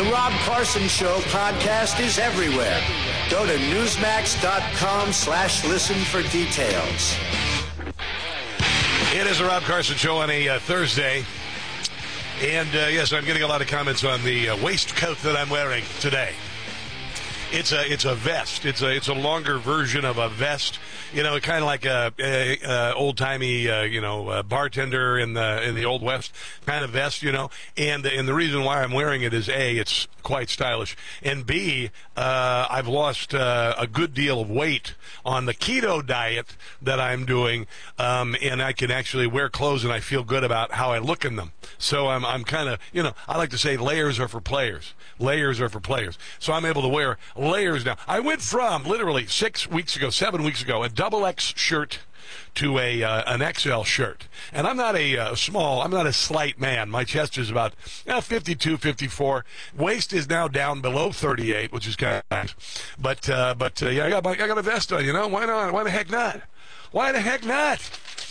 The Rob Carson Show podcast is everywhere. Go to Newsmax.com/listen for details. It is the Rob Carson Show on a Thursday. And, yes, I'm getting a lot of comments on the waistcoat that I'm wearing today. It's a vest. It's a longer version of a vest. You know, kind of like a old-timey, bartender in the Old West kind of vest, you know. And the reason why I'm wearing it is, A, it's quite stylish, and B, I've lost a good deal of weight on the keto diet that I'm doing, and I can actually wear clothes and I feel good about how I look in them. So I'm kind of, I like to say layers are for players. Layers are for players. So I'm able to wear layers now. I went from literally 7 weeks ago, a double X shirt to an XL shirt. And I'm not I'm not a slight man. My chest is about 52, 54. Waist is now down below 38, which is kind of nice. But yeah, I got a vest on, why not? Why the heck not? Why the heck not?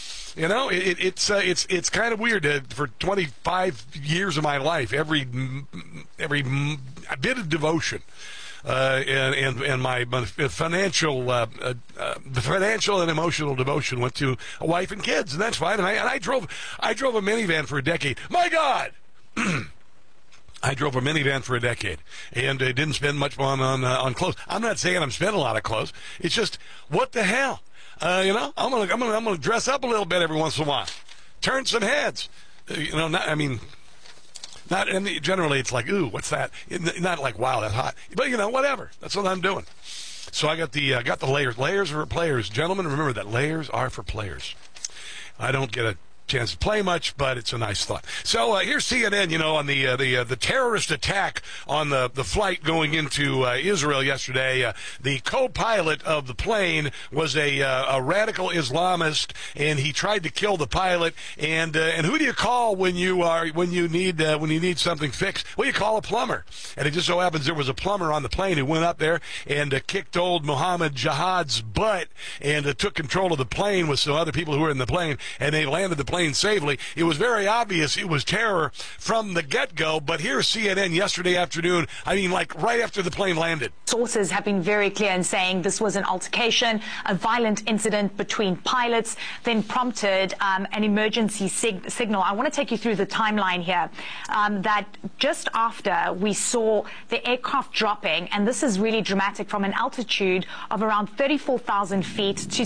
It's kind of weird. For 25 years of my life, every bit of devotion and my financial and emotional devotion went to a wife and kids, and that's fine. And I drove a minivan for a decade. My God. I drove a minivan for a decade and didn't spend much on clothes. I'm not saying I'm spending a lot of clothes. It's just, what the hell? I'm gonna dress up a little bit every once in a while, turn some heads. Generally it's like, ooh, what's that? Not like, wow, that's hot. But whatever. That's what I'm doing. So I got the layers. Layers are for players, gentlemen. Remember that layers are for players. I don't get a chance to play much, but it's a nice thought. So here's CNN, on the terrorist attack on the flight going into Israel yesterday. The co-pilot of the plane was a radical Islamist, and he tried to kill the pilot. And who do you call when you need something fixed? Well, you call a plumber. And it just so happens there was a plumber on the plane who went up there and kicked old Mohammed Jihad's butt and took control of the plane with some other people who were in the plane, and they landed the plane safely. It was very obvious it was terror from the get-go, but here's CNN yesterday afternoon, right after the plane landed. Sources have been very clear in saying this was an altercation, a violent incident between pilots, then prompted an emergency signal. I want to take you through the timeline here, that just after we saw the aircraft dropping, and this is really dramatic, from an altitude of around 34,000 feet to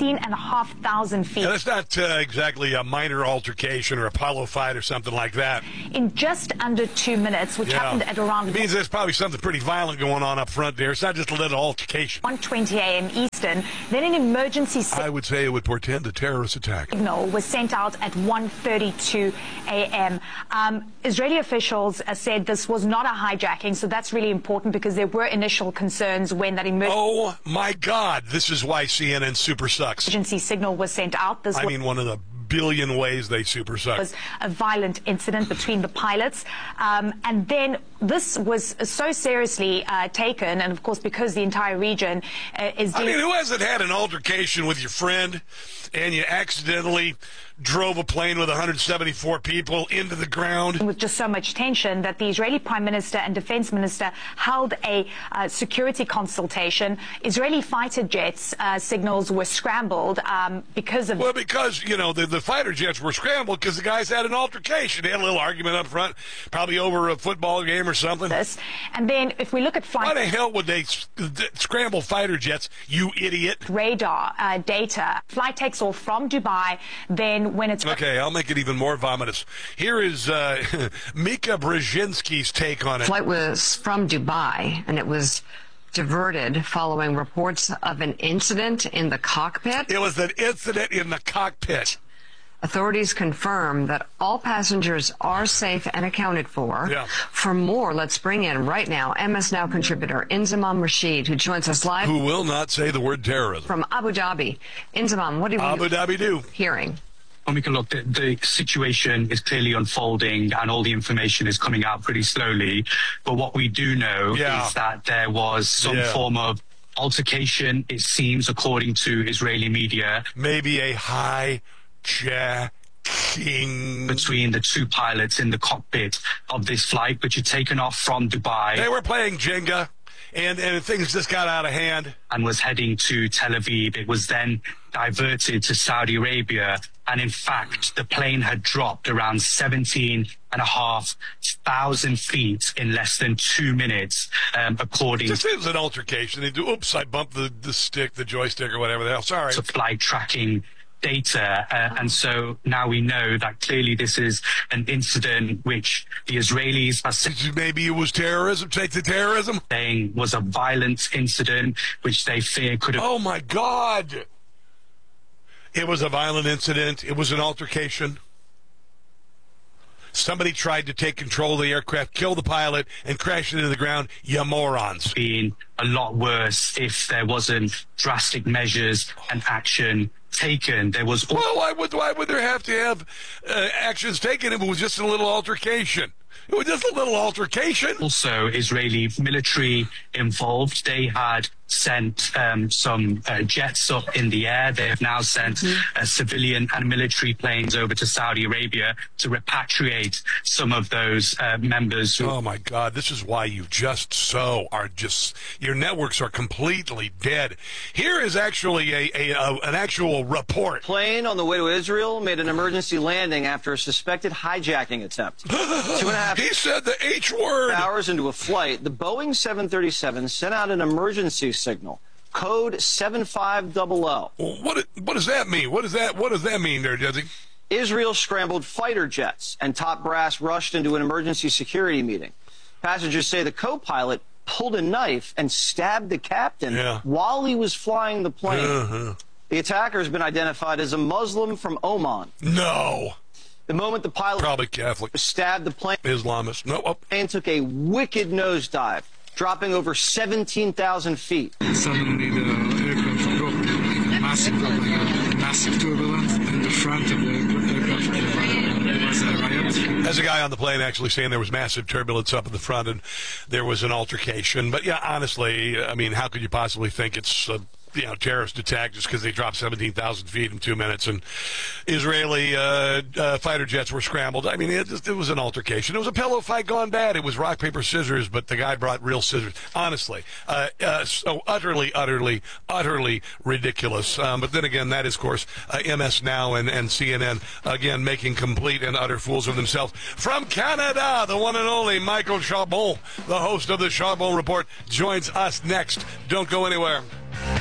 16,500 feet. Yeah, that's not exactly a minor altercation or a Apollo fight or something like that. In just under 2 minutes, which happened at around... It means there's probably something pretty violent going on up front there. It's not just a little altercation. 1:20 a.m. Eastern. Then an emergency I would say it would portend a terrorist attack. Signal was sent out at 1:32 a.m. Israeli officials said this was not a hijacking, so that's really important because there were initial concerns when that Oh, my God. This is why CNN super sucks. Emergency signal was sent out. One of the billion ways they super suck. It was a violent incident between the pilots, and then this was so seriously taken, and of course because the entire region is... who hasn't had an altercation with your friend and you accidentally drove a plane with 174 people into the ground? With just so much tension that the Israeli Prime Minister and Defense Minister held a security consultation. Israeli fighter jets signals were scrambled because of... Well, because, the fighter jets were scrambled because the guys had an altercation. They had a little argument up front, probably over a football game or something. And then if we look at flight... Why the hell would they scramble fighter jets, you idiot? Radar data. Flight takes off from Dubai, then when it's... Okay, I'll make it even more vomitous. Here is Mika Brzezinski's take on it. The flight was from Dubai, and it was diverted following reports of an incident in the cockpit. It was an incident in the cockpit. Authorities confirm that all passengers are safe and accounted for. Yeah. For more, let's bring in right now MS Now contributor Inzamam Rashid, who joins us live. Who will not say the word terrorism. From Abu Dhabi. Inzamam, what are you hearing? Omika, look, the situation is clearly unfolding and all the information is coming out pretty slowly. But what we do know is that there was some form of altercation, it seems, according to Israeli media. Maybe a hijack. between the two pilots in the cockpit of this flight, which had taken off from Dubai. They were playing Jenga, and things just got out of hand. And was heading to Tel Aviv. It was then diverted to Saudi Arabia. And in fact, the plane had dropped around 17,500 feet in less than 2 minutes, according to... It was an altercation. They do, oops, I bumped the joystick or whatever the hell. Sorry. To flight tracking data. And so now we know that clearly this is an incident which the Israelis are saying... Maybe it was terrorism. Take the terrorism. ...saying was a violent incident which they fear could have... Oh, my God. It was a violent incident. It was an altercation. Somebody tried to take control of the aircraft, kill the pilot, and crash it into the ground. You morons. Been a lot worse if there wasn't drastic measures and action taken. There was... Well, why would there have to have actions taken if it was just a little altercation? It was just a little altercation. Also, Israeli military involved. They had sent some jets up in the air. They have now sent civilian and military planes over to Saudi Arabia to repatriate some of those members. Oh, my God. This is why you your networks are completely dead. Here is actually an actual report. Plane on the way to Israel made an emergency landing after a suspected hijacking attempt. 2.5 He said the H word. Hours into a flight, the Boeing 737 sent out an emergency signal, code 7500. What does that mean? What does that mean there, Jesse? Israel scrambled fighter jets, and top brass rushed into an emergency security meeting. Passengers say the co-pilot pulled a knife and stabbed the captain while he was flying the plane. The attacker has been identified as a Muslim from Oman. No. The moment the pilot probably Catholic stabbed the plane, Islamist. No. Oh. And took a wicked nosedive, dropping over 17,000 feet. Suddenly the aircraft dropped, massive turbulence in the front of the aircraft. There was a riot. There's a guy on the plane actually saying there was massive turbulence up in the front and there was an altercation. But yeah, honestly, I mean, how could you possibly think it's terrorist attack just because they dropped 17,000 feet in 2 minutes and Israeli fighter jets were scrambled? I mean, it was an altercation. It was a pillow fight gone bad. It was rock, paper, scissors, but the guy brought real scissors. Honestly, so utterly ridiculous. But then again, that is, of course, MS Now and CNN, again, making complete and utter fools of themselves. From Canada, the one and only Michael Chabon, the host of the Chabon Report, joins us next. Don't go anywhere.